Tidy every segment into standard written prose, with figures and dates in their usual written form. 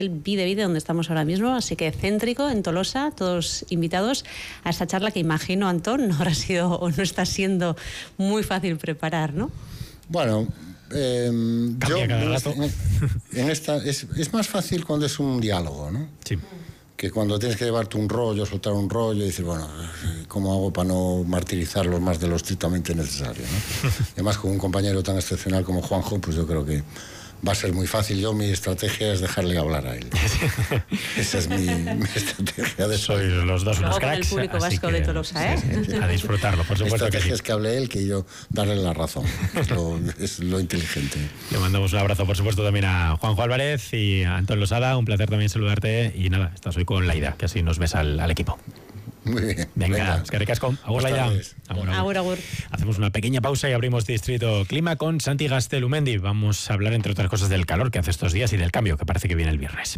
el Bide, donde estamos ahora mismo, así que céntrico, en Tolosa, todos invitados a esta charla que imagino, Antón, no habrá sido o no está siendo muy fácil preparar, ¿no? Bueno, yo en esta es más fácil cuando es un diálogo, ¿no? Sí. Que cuando tienes que llevarte un rollo, soltar un rollo y decir, bueno, ¿cómo hago para no martirizarlos más de lo estrictamente necesario, ¿no? Además, con un compañero tan excepcional como Juanjo, pues yo creo que va a ser muy fácil. Mi estrategia es dejarle hablar a él. Esa es mi estrategia. Sois los dos unos cracks. El público vasco de Tolosa, ¿eh? Sí, a disfrutarlo, por supuesto. La estrategia que sí. es que hable él, que yo darle la razón. Es lo inteligente. Le mandamos un abrazo, por supuesto, también a Juanjo Álvarez y a Antón Losada. Un placer también saludarte. Y nada, estás hoy con Laida, que así nos ves al equipo. Muy bien. Venga, es que ricasco. Agur, Laida. Agur. Hacemos una pequeña pausa y abrimos Distrito Clima con Santi Gastelumendi. Vamos a hablar, entre otras cosas, del calor que hace estos días y del cambio que parece que viene el viernes.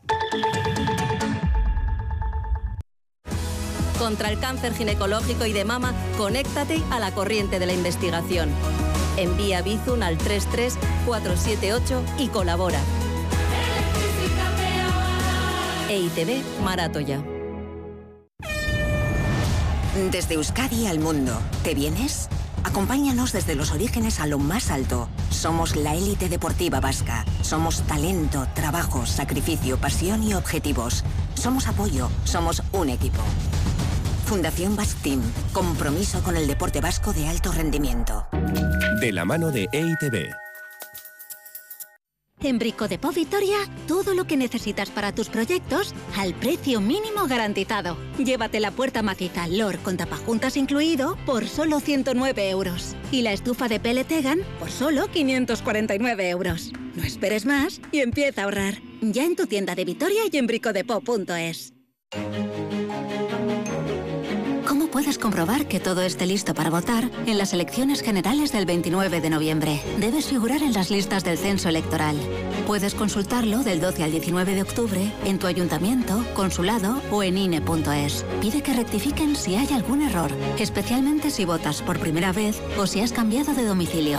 Contra el cáncer ginecológico y de mama, conéctate a la corriente de la investigación. Envía Bizum al 33478 y colabora. EITB Maratoya. Desde Euskadi al mundo, ¿te vienes? Acompáñanos desde los orígenes a lo más alto. Somos la élite deportiva vasca. Somos talento, trabajo, sacrificio, pasión y objetivos. Somos apoyo, somos un equipo. Fundación Basque Team. Compromiso con el deporte vasco de alto rendimiento. De la mano de EITB. En Brico Depot Vitoria, todo lo que necesitas para tus proyectos al precio mínimo garantizado. Llévate la puerta maciza LOR con tapajuntas incluido por solo 109 euros. Y la estufa de Peletegan por solo 549 euros. No esperes más y empieza a ahorrar. Ya en tu tienda de Vitoria y en bricodepot.es. ¿Cómo puedes comprobar que todo esté listo para votar en las elecciones generales del 29 de noviembre? Debes figurar en las listas del censo electoral. Puedes consultarlo del 12 al 19 de octubre en tu ayuntamiento, consulado o en INE.es. Pide que rectifiquen si hay algún error, especialmente si votas por primera vez o si has cambiado de domicilio.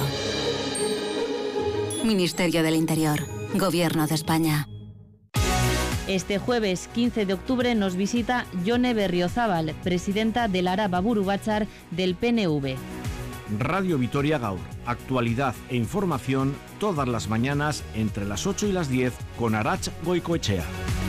Ministerio del Interior. Gobierno de España. Este jueves 15 de octubre nos visita Jone Berriozábal, presidenta del Araba Buru Batzar del PNV. Radio Vitoria Gaur, actualidad e información todas las mañanas entre las 8 y las 10 con Arach Goicoechea.